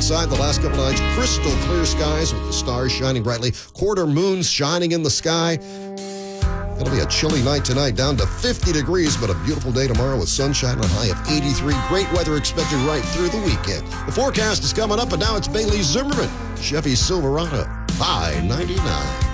outside the last couple nights. Crystal clear skies with the stars shining brightly. Quarter moons shining in the sky. It'll be a chilly night tonight, down to 50 degrees, but a beautiful day tomorrow with sunshine and a high of 83. Great weather expected right through the weekend. The forecast is coming up, and now it's Bailey Zimmerman, Chevy Silverado, High 99.